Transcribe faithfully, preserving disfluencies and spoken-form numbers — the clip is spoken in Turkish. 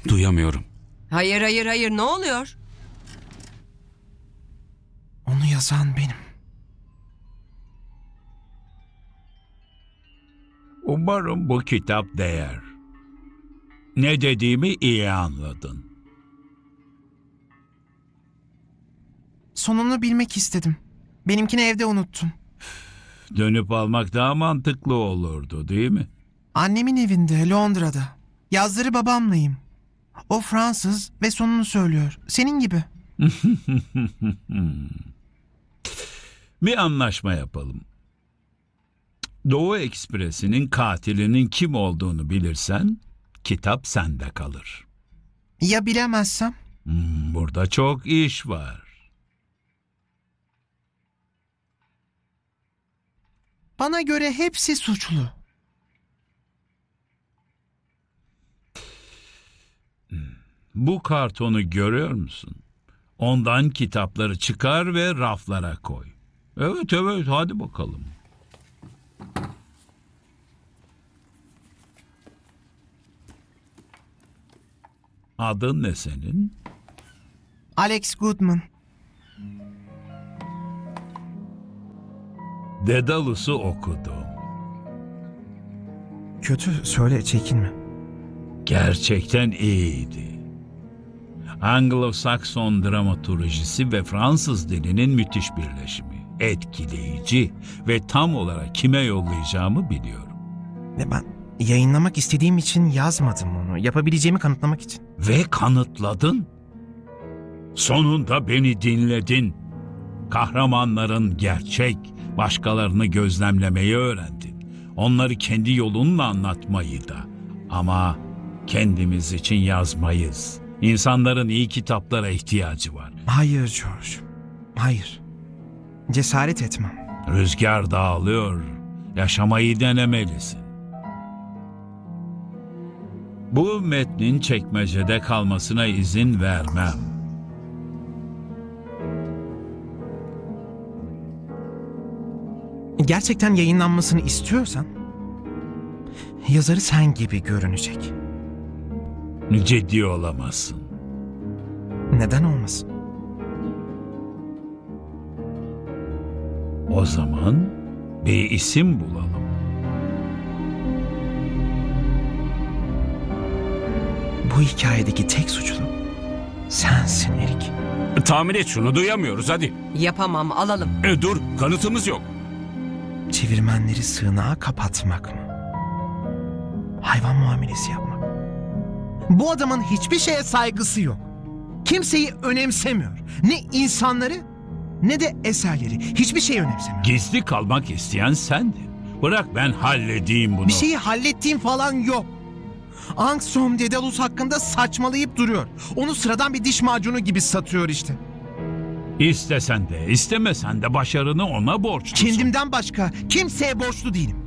Duyamıyorum. Hayır hayır hayır, ne oluyor? Onu yazan benim. Umarım bu kitap değer. Ne dediğimi iyi anladın. Sonunu bilmek istedim. Benimkini evde unuttum. Dönüp almak daha mantıklı olurdu, değil mi? Annemin evinde, Londra'da. Yazları babamlayım. O Fransız ve sonunu söylüyor. Senin gibi. Bir anlaşma yapalım. Doğu Ekspresi'nin katilinin kim olduğunu bilirsen, kitap sende kalır. Ya bilemezsem? Hmm, burada çok iş var. Bana göre hepsi suçlu. Bu kartonu görüyor musun? Ondan kitapları çıkar ve raflara koy. Evet evet, hadi bakalım. Adın ne senin? Alex Goodman. Daedalus'u okudum. Kötü, söyle, çekinme. Gerçekten iyiydi. Anglo-Sakson dramaturjisi ve Fransız dilinin müthiş birleşimi. Etkileyici ve tam olarak kime yollayacağımı biliyorum. Ve ben yayınlamak istediğim için yazmadım onu. Yapabileceğimi kanıtlamak için. Ve kanıtladın. Sonunda beni dinledin. Kahramanların gerçek, başkalarını gözlemlemeyi öğrendin. Onları kendi yolunla anlatmayı da. Ama kendimiz için yazmayız. İnsanların iyi kitaplara ihtiyacı var. Hayır George. Hayır. Cesaret etmem. Rüzgar dağılıyor. Yaşamayı denemelisin. Bu metnin çekmecede kalmasına izin vermem. Gerçekten yayınlanmasını istiyorsan yazarı sen gibi görünecek. Ciddi olamazsın. Neden olmasın? O zaman bir isim bulalım. Bu hikayedeki tek suçlu sensin Erik. Tahmin et şunu, duyamıyoruz hadi. Yapamam, alalım. E, dur, kanıtımız yok. Çevirmenleri sığınağa kapatmak mı? Hayvan muamelesi yapmak. Bu adamın hiçbir şeye saygısı yok. Kimseyi önemsemiyor. Ne insanları ne de eserleri. Hiçbir şey önemsemiyor. Gizli kalmak isteyen sendin. Bırak ben halledeyim bunu. Bir şeyi hallettiğim falan yok. Angstrom Daedalus hakkında saçmalayıp duruyor. Onu sıradan bir diş macunu gibi satıyor işte. İstesen de istemesen de başarını ona borçlusun. Kendimden başka kimseye borçlu değilim.